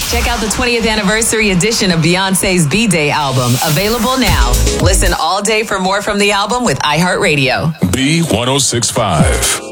Check out the 20th anniversary edition of Beyonce's B-Day album, available now. Listen all day for more from the album with iHeartRadio. B1065.